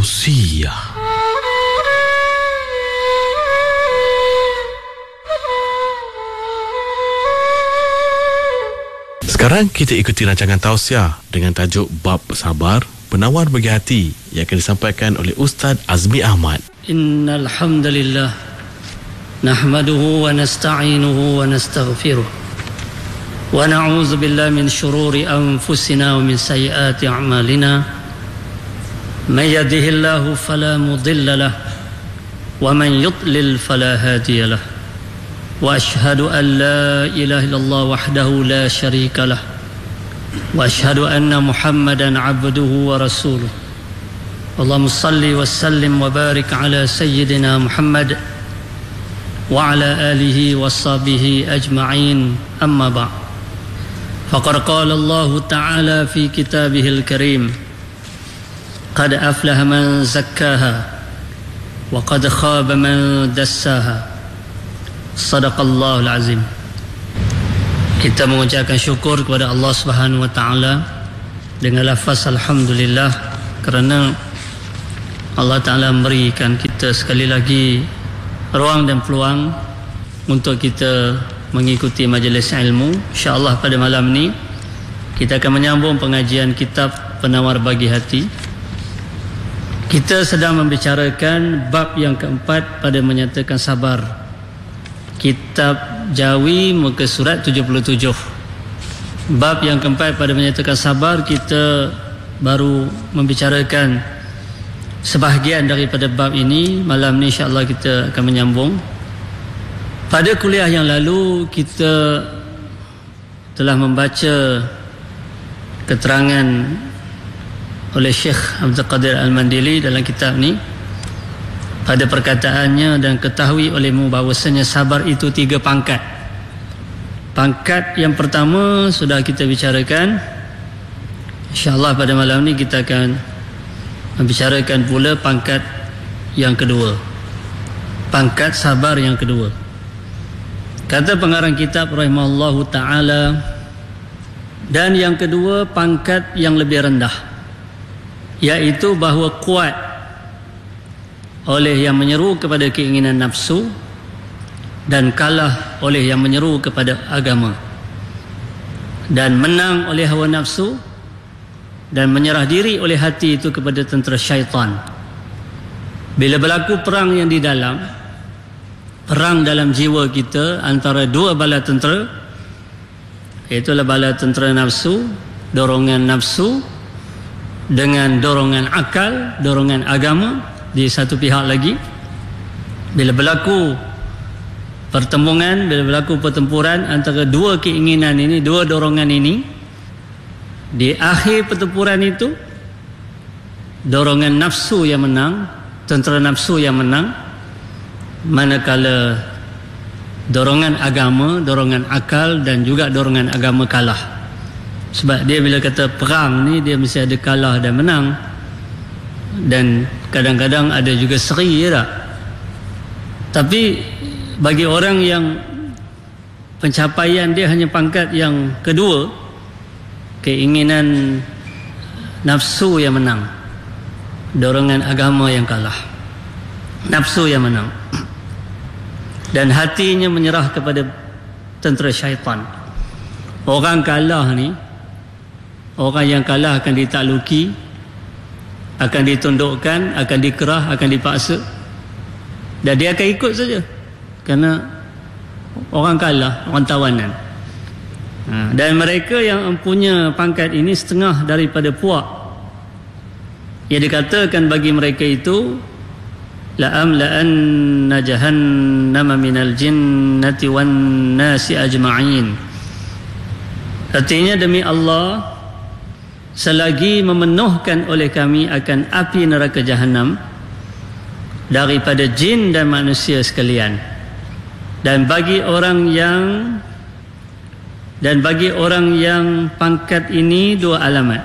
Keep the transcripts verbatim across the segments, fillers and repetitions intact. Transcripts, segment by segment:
Tausiah. Sekarang kita ikuti rancangan tausiah dengan tajuk Bab Sabar, Penawar Bagi Hati, yang akan disampaikan oleh Ustaz Azmi Ahmad. Innal hamdalillah nahmaduhu wa nasta'inuhu wa nastaghfiruh wa na'udzu billahi min shururi anfusina wa min sayyiati a'malina. May yahdihillahu fala mudilla lahu wa man yudlil fala hadiya lahu. Wa ashhadu an la ilaha illallah wahdahu la syarika lah wa ashhadu anna Muhammadan abduhu wa rasuluh. Allahumma salli wa sallim wa barik ala sayyidina Muhammad wa ala alihi wa sahbihi ajma'in. Amma ba'd. Faqad qala Allah ta'ala fi kitabihil karim, qad aflaha man zakkaha wa qad khaba man dassaha. Sadaqallahul azim. Kita mengucapkan syukur kepada Allah Subhanahu wa taala dengan lafaz alhamdulillah, kerana Allah Taala memberikan kita sekali lagi ruang dan peluang untuk kita mengikuti majlis ilmu. Insya-Allah pada malam ni kita akan menyambung pengajian kitab Penawar Bagi Hati. Kita sedang membicarakan bab yang keempat pada menyatakan sabar. Kitab Jawi muka surat tujuh puluh tujuh. Bab yang keempat pada menyatakan sabar, kita baru membicarakan sebahagian daripada bab ini. Malam ni insya-Allah kita akan menyambung. Pada kuliah yang lalu kita telah membaca keterangan oleh Syekh Abdul Qadir Al-Mandili dalam kitab ni. Pada perkataannya, dan ketahui olehmu bahawasanya sabar itu tiga pangkat. Pangkat yang pertama sudah kita bicarakan. InsyaAllah pada malam ni kita akan membicarakan pula pangkat yang kedua. Pangkat sabar yang kedua. Kata pengarang kitab rahimahullahu ta'ala, dan yang kedua pangkat yang lebih rendah, iaitu bahawa kuat oleh yang menyeru kepada keinginan nafsu dan kalah oleh yang menyeru kepada agama, dan menang oleh hawa nafsu dan menyerah diri oleh hati itu kepada tentera syaitan. Bila berlaku perang yang di dalam, perang dalam jiwa kita antara dua bala tentera, iaitulah bala tentera nafsu, dorongan nafsu dengan dorongan akal, dorongan agama di satu pihak lagi. Bila berlaku pertembungan, bila berlaku pertempuran antara dua keinginan ini, dua dorongan ini, di akhir pertempuran itu dorongan nafsu yang menang, tentera nafsu yang menang, manakala dorongan agama, dorongan akal dan juga dorongan agama kalah. Sebab dia bila kata perang ni, dia mesti ada kalah dan menang, dan kadang-kadang ada juga seri, ya tak? Tapi bagi orang yang pencapaian dia hanya pangkat yang kedua, keinginan nafsu yang menang, dorongan agama yang kalah, nafsu yang menang, dan hatinya menyerah kepada tentera syaitan. Orang kalah ni, orang yang kalah akan ditakluki, akan ditundukkan, akan dikerah, akan dipaksa, dan dia akan ikut saja, kerana orang kalah, orang tawanan. ha, Dan mereka yang mempunyai pangkat ini setengah daripada puak. Yang dikatakan bagi mereka itu, la'amla'anna jahannama minal jinnati wan nasi ajma'in. Artinya, demi Allah, selagi memenuhkan oleh kami akan api neraka Jahannam daripada jin dan manusia sekalian. Dan bagi orang yang dan bagi orang yang pangkat ini dua alamat.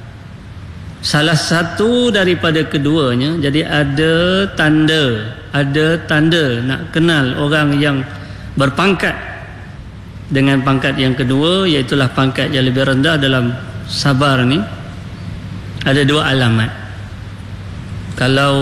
Salah satu daripada keduanya, jadi ada tanda, ada tanda nak kenal orang yang berpangkat dengan pangkat yang kedua, iaitulah pangkat yang lebih rendah dalam sabar ni. Ada dua alamat. Kalau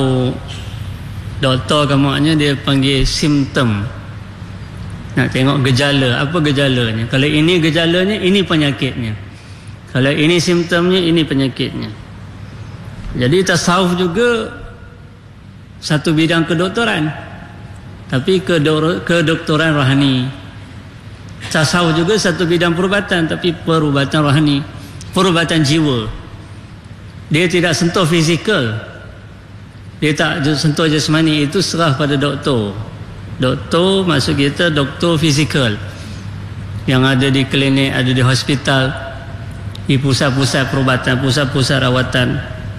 doktor kamaknya dia panggil simptom, nak tengok gejala, apa gejalanya. Kalau ini gejalanya, ini penyakitnya. Kalau ini simptomnya, ini penyakitnya. Jadi tasawuf juga satu bidang kedoktoran, tapi kedoktoran rohani. Tasawuf juga satu bidang perubatan, tapi perubatan rohani, perubatan jiwa. Dia tidak sentuh fizikal, dia tak sentuh jasmani, itu serah pada doktor. Doktor maksud kita doktor fizikal yang ada di klinik, ada di hospital, di pusat-pusat perubatan, pusat-pusat rawatan.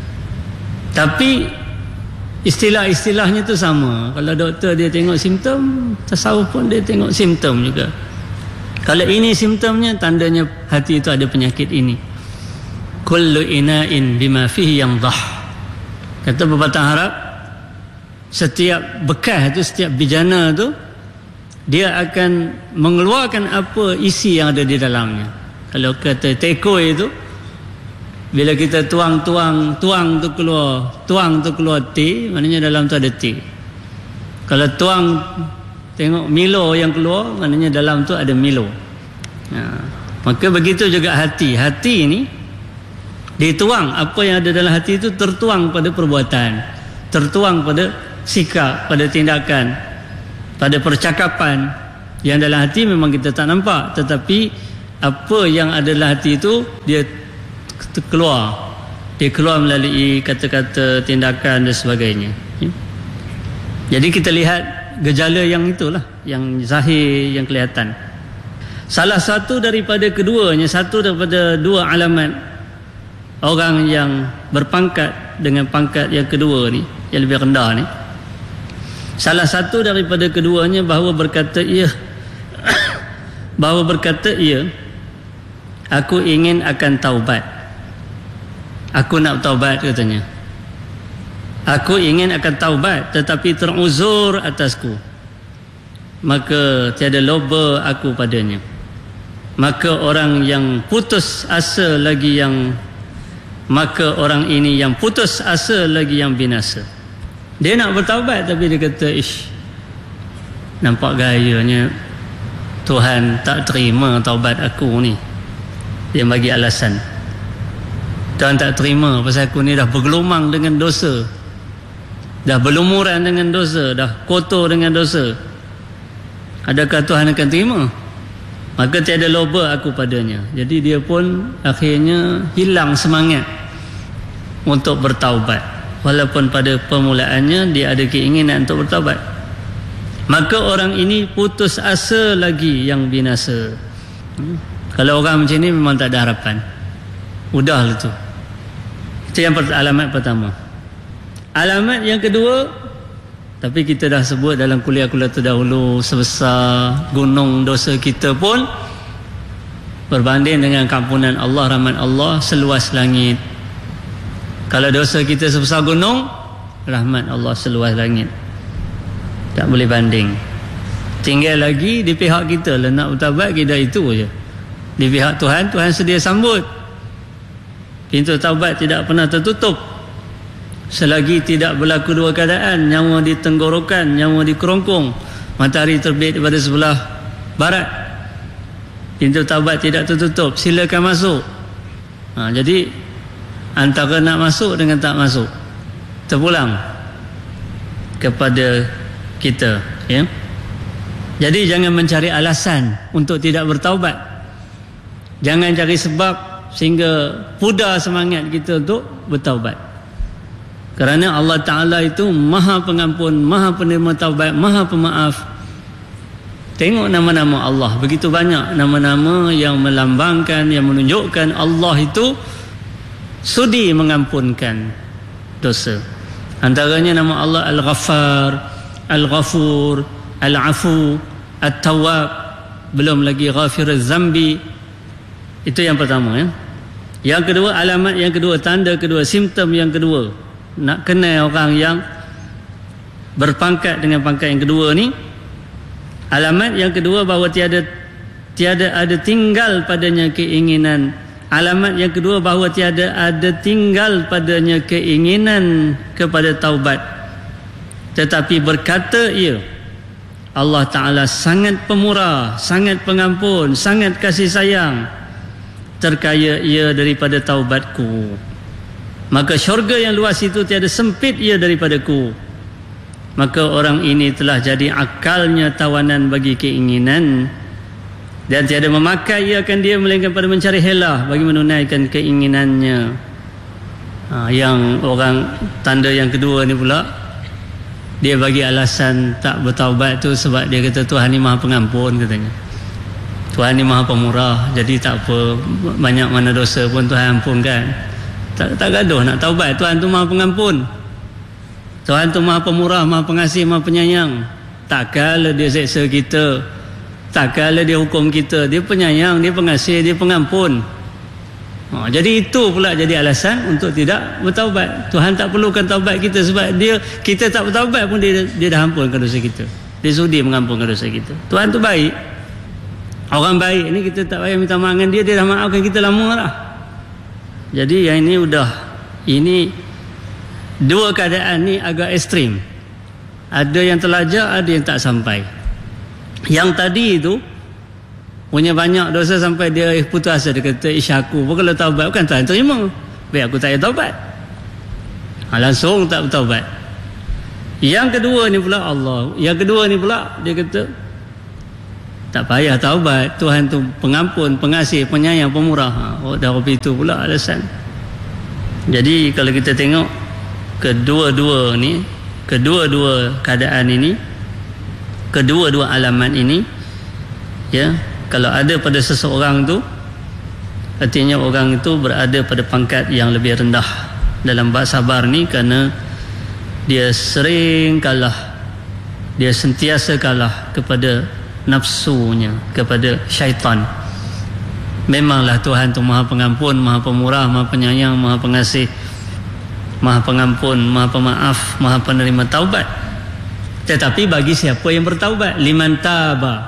Tapi istilah-istilahnya tu sama. Kalau doktor dia tengok simptom, tasawuf pun dia tengok simptom juga. Kalau ini simptomnya, tandanya hati itu ada penyakit ini. Kullu ina'in bima fihi yamdah. Kata pepatah Arab, setiap bekas itu, setiap bijana tu, dia akan mengeluarkan apa isi yang ada di dalamnya. Kalau kata tekoi itu, bila kita tuang-tuang, tuang tu keluar, tuang tu keluar teh, maknanya dalam tu ada teh. Kalau tuang tengok Milo yang keluar, maknanya dalam tu ada Milo. Ha. Maka begitu juga hati. Hati ini dituang, apa yang ada dalam hati itu tertuang pada perbuatan, tertuang pada sikap, pada tindakan, pada percakapan. Yang dalam hati memang kita tak nampak, tetapi apa yang ada dalam hati itu dia keluar, dia keluar melalui kata-kata, tindakan dan sebagainya. Jadi kita lihat gejala yang itulah, yang zahir, yang kelihatan. Salah satu daripada keduanya, satu daripada dua alamat orang yang berpangkat dengan pangkat yang kedua ni, yang lebih rendah ni, salah satu daripada keduanya bahawa berkata ia bahawa berkata ia aku ingin akan taubat. Aku nak taubat, katanya. Aku ingin akan taubat, tetapi teruzur atasku, maka tiada loba aku padanya. Maka orang yang putus asa lagi yang maka orang ini yang putus asa lagi yang binasa. Dia nak bertaubat, tapi dia kata, ish, nampak gayanya Tuhan tak terima taubat aku ni. Dia bagi alasan, Tuhan tak terima pasal aku ni dah bergelumang dengan dosa, dah berlumuran dengan dosa, dah kotor dengan dosa. Adakah Tuhan akan terima? Maka tiada loba aku padanya. Jadi dia pun akhirnya hilang semangat untuk bertaubat, walaupun pada permulaannya dia ada keinginan untuk bertaubat. Maka orang ini putus asa lagi yang binasa. hmm. Kalau orang macam ni memang tak ada harapan, udahlah tu. Itu yang alamat pertama. Alamat yang kedua, tapi kita dah sebut dalam kuliah-kuliah terdahulu, sebesar gunung dosa kita pun berbanding dengan kampunan Allah, rahmat Allah seluas langit. Kalau dosa kita sebesar gunung, rahmat Allah seluas langit. Tak boleh banding. Tinggal lagi di pihak kita lah, nak bertaubat kita itu je. Di pihak Tuhan, Tuhan sedia sambut. Pintu taubat tidak pernah tertutup selagi tidak berlaku dua keadaan: nyawa di tenggorokan, nyawa di kerongkong, matahari terbit daripada sebelah barat. Pintu taubat tidak tertutup, silakan masuk. Ha, jadi antara nak masuk dengan tak masuk, terpulang kepada kita, ya. Jadi jangan mencari alasan untuk tidak bertaubat. Jangan cari sebab sehingga pudar semangat kita untuk bertaubat. Kerana Allah Ta'ala itu maha pengampun, maha penerima taubat, maha pemaaf. Tengok nama-nama Allah, begitu banyak nama-nama yang melambangkan, yang menunjukkan Allah itu sudi mengampunkan dosa. Antaranya nama Allah Al-Ghaffar, Al-Ghafur, Al-Afu, At-Tawwab, belum lagi Ghafir Az-Zambi. Itu yang pertama, ya. Yang kedua, alamat yang kedua, tanda kedua, simptom yang kedua, nak kenal orang yang berpangkat dengan pangkat yang kedua ni. Alamat yang kedua, bahawa tiada tiada ada tinggal padanya keinginan Alamat yang kedua, bahawa tiada ada tinggal padanya keinginan kepada taubat, tetapi berkata ia, Allah Ta'ala sangat pemurah, sangat pengampun, sangat kasih sayang, terkaya ia daripada taubatku. Maka syurga yang luas itu tiada sempit ia daripadaku. Maka orang ini telah jadi akalnya tawanan bagi keinginan, dan tiada memakai ia akan dia melainkan pada mencari helah bagi menunaikan keinginannya. Ha, yang orang tanda yang kedua ni pula, dia bagi alasan tak bertaubat tu sebab dia kata Tuhan ni maha pengampun katanya. Tuhan ni maha pemurah, jadi tak apa, banyak mana dosa pun Tuhan ampunkan. Tak, tak gaduh nak taubat. Tuhan tu maha pengampun, Tuhan tu maha pemurah, maha pengasih, maha penyayang. Tak kala dia seksa kita, tak kala dia hukum kita. Dia penyayang, dia pengasih, dia pengampun. Ha, jadi itu pula jadi alasan untuk tidak bertaubat. Tuhan tak perlukan taubat kita sebab dia, kita tak bertaubat pun dia, dia dah ampunkan dosa kita. Dia sudi mengampunkan dosa kita. Tuhan tu baik. Orang baik ni kita tak payah minta maaf dengan dia, dia dah maafkan kita lama lah. Jadi yang ini udah, ini dua keadaan ni agak ekstrim. Ada yang terlajar, ada yang tak sampai. Yang tadi itu punya banyak dosa sampai dia putus asa. Dia kata, ish aku pun kalau taubat bukan Tuhan terima, baik aku tak payah taubat. Ha, langsung tak bertaubat. Yang kedua ni pula Allah, Yang kedua ni pula dia kata tak payah taubat, Tuhan tu pengampun, pengasih, penyayang, pemurah. Ha, oh, dah itu pula alasan. Jadi kalau kita tengok kedua-dua ni, kedua-dua keadaan ini, kedua-dua alamat ini, ya, kalau ada pada seseorang tu, artinya orang itu berada pada pangkat yang lebih rendah dalam bab sabar ni, kerana dia sering kalah, dia sentiasa kalah kepada nafsunya, kepada syaitan. Memanglah Tuhan tu maha pengampun, maha pemurah, maha penyayang, maha pengasih, maha pengampun, maha pemaaf, maha penerima taubat. Tetapi bagi siapa yang bertaubat, liman taba,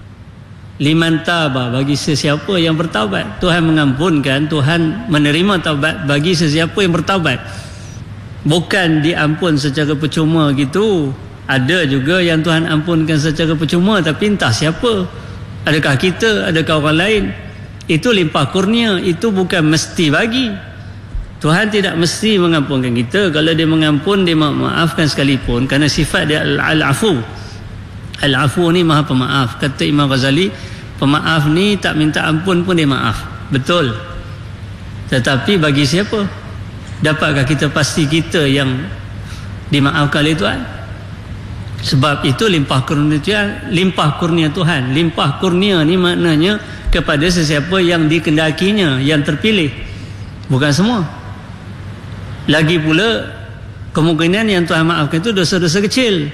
liman taba, bagi sesiapa yang bertaubat, Tuhan mengampunkan, Tuhan menerima taubat bagi sesiapa yang bertaubat. Bukan diampun secara percuma gitu. Ada juga yang Tuhan ampunkan secara percuma, tapi entah siapa, adakah kita, adakah orang lain. Itu limpah kurnia, itu bukan mesti bagi. Tuhan tidak mesti mengampunkan kita. Kalau dia mengampun, dia maafkan sekalipun, kerana sifat dia al-afu. Al-afu ni maha pemaaf. Kata Imam Ghazali, pemaaf ni tak minta ampun pun dia maaf. Betul. Tetapi bagi siapa? Dapatkah kita pasti kita yang dimaafkan oleh Tuhan? Sebab itu limpah kurnia Tuhan, limpah kurnia Tuhan. Limpah kurnia ni maknanya kepada sesiapa yang dikendakinya, yang terpilih. Bukan semua. Lagi pula kemungkinan yang Tuhan maafkan itu dosa-dosa kecil.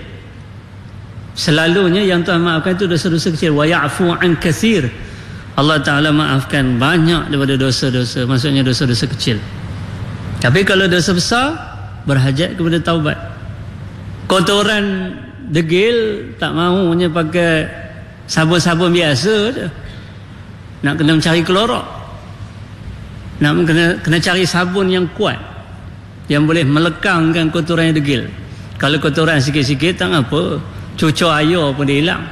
Selalunya yang Tuhan maafkan itu dosa-dosa kecil. Wa ya'fu an katsir. Allah Ta'ala maafkan banyak daripada dosa-dosa, maksudnya dosa-dosa kecil. Tapi kalau dosa besar, berhajat kepada taubat. Kotoran degil tak mahunya pakai sabun-sabun biasa je. Nak kena mencari klorok. Nak kena, kena cari sabun yang kuat, yang boleh melekangkan kotoran yang degil. Kalau kotoran sikit-sikit tak apa, cucur air pun dia hilang.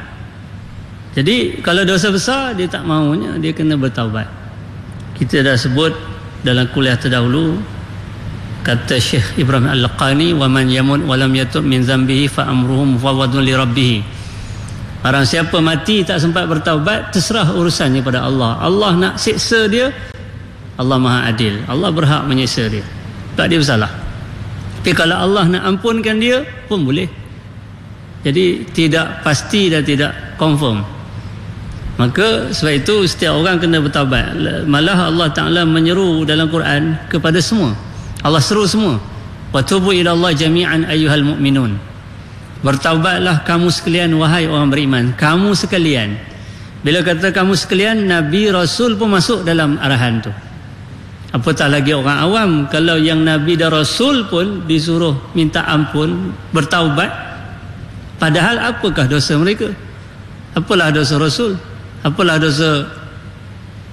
Jadi kalau dosa besar dia tak mahunya, dia kena bertaubat. Kita dah sebut dalam kuliah terdahulu, kata Syekh Ibrahim Al-Laqani, wa man yamut wa lam yatub min zambihi fa amruhu mufawwadun li rabbih. Orang siapa mati tak sempat bertaubat, terserah urusannya pada Allah. Allah nak siksa dia, Allah Maha Adil. Allah berhak menyiksa dia, tak dia bersalah. Tapi kalau Allah nak ampunkan dia pun boleh. Jadi tidak pasti dan tidak confirm. Maka sebab itu setiap orang kena bertaubat. Malah Allah Ta'ala menyeru dalam Quran kepada semua. Allah seru semua, wa tubu ila Allah jami'an ayyuhal mu'minun. Bertaubatlah kamu sekalian wahai orang beriman. Kamu sekalian. Bila kata kamu sekalian, Nabi Rasul pun masuk dalam arahan tu. Apatah lagi orang awam. Kalau yang Nabi dan Rasul pun disuruh minta ampun, bertaubat, padahal apakah dosa mereka? Apalah dosa Rasul? Apalah dosa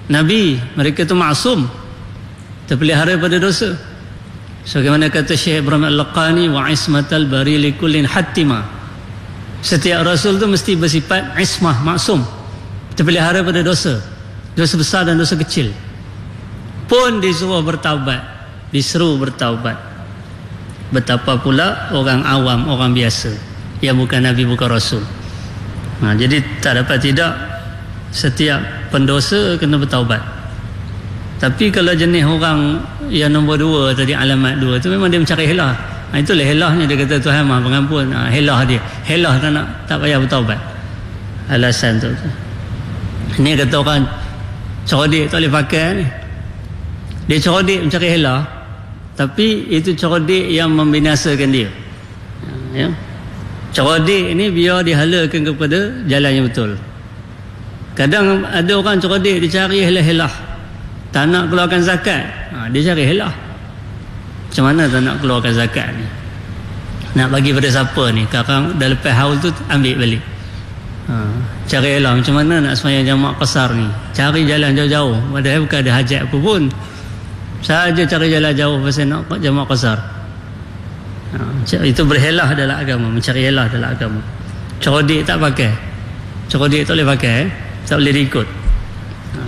Nabi, mereka itu maksum, terpelihara pada dosa. Sebagaimana kata Syekh Ibrahim Al-Laqani, wa ismatal bari likullin hattima. Setiap rasul itu mesti bersifat ismah, maksum, terpelihara pada dosa, dosa besar dan dosa kecil. Pun disuruh bertaubat, diseru bertaubat. Betapa pula orang awam, orang biasa yang bukan Nabi, bukan Rasul. Nah, jadi tak dapat tidak, setiap pendosa kena bertaubat. Tapi kalau jenis orang yang nombor dua tadi, alamat dua tu, memang dia mencari helah. Ha, itulah helahnya, dia kata Tuhan Maha Pengampun. Ha, helah dia, helah tak nak, tak payah bertaubat. Alasan tu. Ini kata orang cerdik tak boleh pakai ni. Dia cerdik mencari helah, tapi itu cerdik yang membinasakan dia. Ya. Cerdik ni biar dihalakan kepada jalan yang betul. Kadang ada orang cerdik, dia cari helah-helah, tak nak keluarkan zakat. Ha, dia cari helah. Macam mana tak nak keluarkan zakat ni? Nak bagi pada siapa ni? Sekarang dah lepas haul tu, ambil balik. Ha, cari helah. Macam mana nak sembahyang jamak qasar ni? Cari jalan jauh-jauh, padahal bukan ada hajat apa pun. Saja cari jalan jauh pasal nak jamak qasar. Ha, itu berhelah dalam agama, mencari helah dalam agama. Cerdik tak pakai. Cerdik tak boleh pakai, eh? Tak boleh diikut. Ha.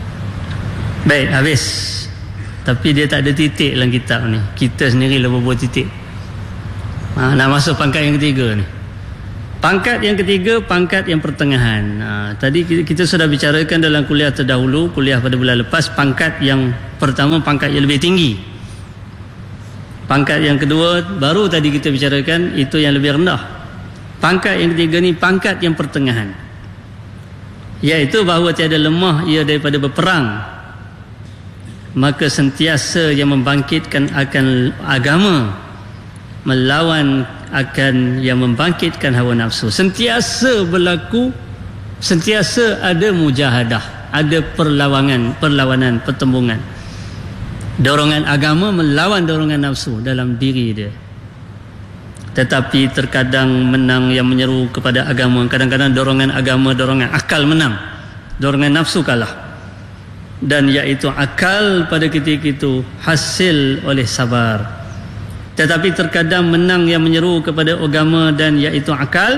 Baik, habis. Tapi dia tak ada titik dalam kitab ni. Kita sendiri lah berbuat titik. Ha, nak masuk pangkat yang ketiga ni. Pangkat yang ketiga, pangkat yang pertengahan. Ha, tadi kita sudah bicarakan dalam kuliah terdahulu, kuliah pada bulan lepas, pangkat yang pertama, pangkat yang lebih tinggi. Pangkat yang kedua, baru tadi kita bicarakan, itu yang lebih rendah. Pangkat yang ketiga ni, pangkat yang pertengahan. Iaitu bahawa tiada lemah ia daripada berperang, maka sentiasa yang membangkitkan akan agama, melawan akan yang membangkitkan hawa nafsu. Sentiasa berlaku, sentiasa ada mujahadah, ada perlawanan, perlawanan, pertembungan. Dorongan agama melawan dorongan nafsu dalam diri dia. Tetapi terkadang menang yang menyeru kepada agama. Kadang-kadang dorongan agama, dorongan akal menang, dorongan nafsu kalah. Dan iaitu akal pada ketika itu hasil oleh sabar. Tetapi terkadang menang yang menyeru kepada agama dan iaitu akal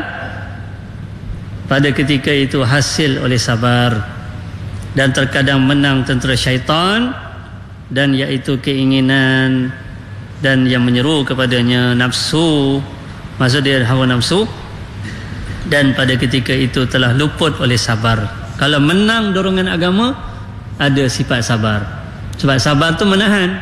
pada ketika itu hasil oleh sabar. Dan terkadang menang tentera syaitan dan iaitu keinginan dan yang menyeru kepadanya nafsu, maksud dia hawa nafsu, dan pada ketika itu telah luput oleh sabar. Kalau menang dorongan agama, ada sifat sabar. Sebab sabar tu menahan.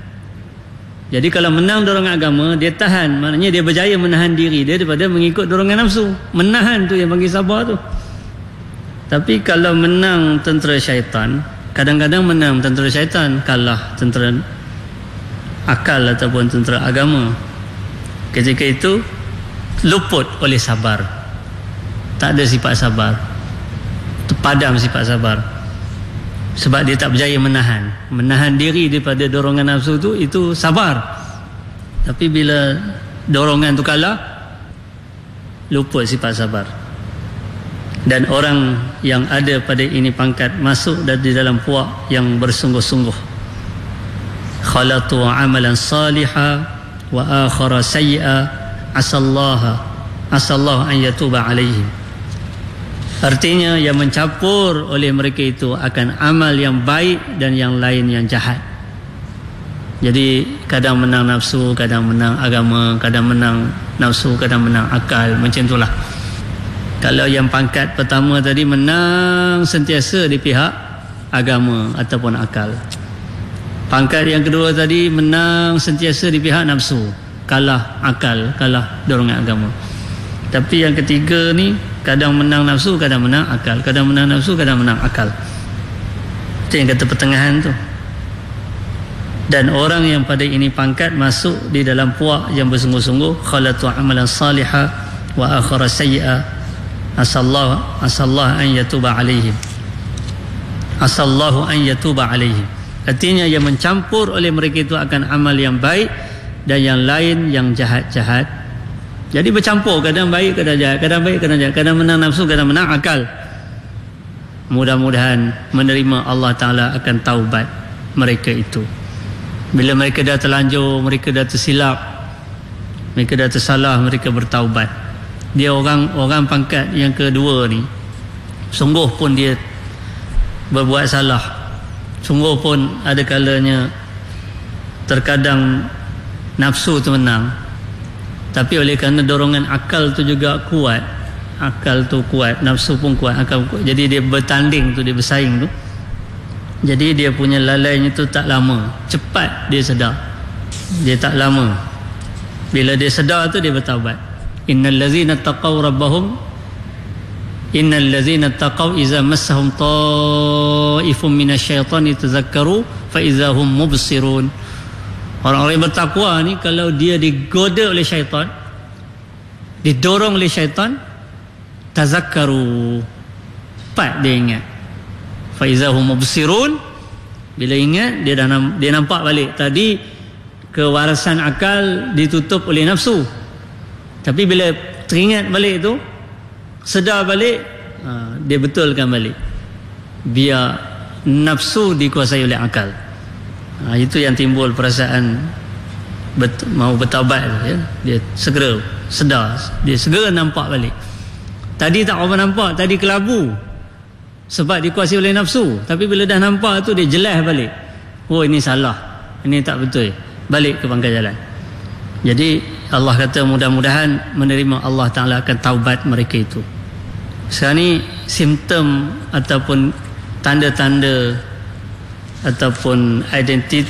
Jadi kalau menang dorongan agama, dia tahan, maknanya dia berjaya menahan diri dia daripada mengikut dorongan nafsu. Menahan tu yang panggil sabar tu. Tapi kalau menang tentera syaitan, kadang-kadang menang tentera syaitan, kalah tentera akal ataupun tentera agama. Ketika itu luput oleh sabar. Tak ada sifat sabar. Terpadam sifat sabar. Sebab dia tak berjaya menahan Menahan diri daripada dorongan nafsu tu, itu sabar. Tapi bila dorongan tu kalah, luput sifat sabar. Dan orang yang ada pada ini pangkat masuk di dalam puak yang bersungguh-sungguh. Khalatu amalan salihah wa akhara sayyi'a asallaha asallahu an yatuba alaihim. Artinya yang mencampur oleh mereka itu akan amal yang baik dan yang lain yang jahat. Jadi kadang menang nafsu, kadang menang agama, kadang menang nafsu, kadang menang akal, macam itulah. Kalau yang pangkat pertama tadi menang sentiasa di pihak agama ataupun akal. Pangkat yang kedua tadi menang sentiasa di pihak nafsu, kalah akal, kalah dorongan agama. Tapi yang ketiga ni, kadang menang nafsu, kadang menang akal, kadang menang nafsu, kadang menang akal. Itu yang kata pertengahan tu. Dan orang yang pada ini pangkat masuk di dalam puak yang bersungguh-sungguh, khalatu amalan salihah wa akhara sayyi'a asallahu asallahu an yatuba alaihim. Asallahu an yatuba alaihim. Artinya yang mencampur oleh mereka itu akan amal yang baik dan yang lain yang jahat-jahat. Jadi bercampur, kadang baik, kadang jahat, kadang baik, kadang jahat, kadang menang nafsu, kadang menang akal. mudah-mudahan menerima Allah Ta'ala akan taubat mereka itu. Bila mereka dah terlanjur, mereka dah tersilap, mereka dah tersalah, mereka bertaubat. Dia orang orang pangkat yang kedua ni, sungguh pun dia berbuat salah, sungguh pun ada kalanya terkadang nafsu tu menang, tapi oleh kerana dorongan akal tu juga kuat, akal tu kuat, nafsu pun kuat, akal kuat, jadi dia bertanding tu, dia bersaing tu, jadi dia punya lalainya tu tak lama, cepat dia sedar, dia tak lama. Bila dia sedar tu dia bertaubat. Innal ladzina taqaw rabbahum innal ladzina taqaw iza massahum ta'ifun minasyaitani tazakkaru fa iza hum mubsirun. Orang-orang yang bertakwa ni kalau dia digoda oleh syaitan, didorong oleh syaitan, tazakkaru, cepat dia ingat. Fa iza hum mubsirun, bila ingat dia dah dia nampak balik. Tadi kewarasan akal ditutup oleh nafsu, tapi bila teringat balik tu, sedar balik, ha, dia betulkan balik, biar nafsu dikuasai oleh akal. Ha, itu yang timbul perasaan bet, mau bertaubat tu, ya. Dia segera sedar, dia segera nampak balik. Tadi tak apa nampak, tadi kelabu sebab dikuasai oleh nafsu, tapi bila dah nampak tu dia jelas balik, oh ini salah, ini tak betul, balik ke pangkal jalan. Jadi Allah kata mudah-mudahan menerima Allah Ta'ala akan taubat mereka itu. Sekarang ni simptom ataupun tanda-tanda ataupun identiti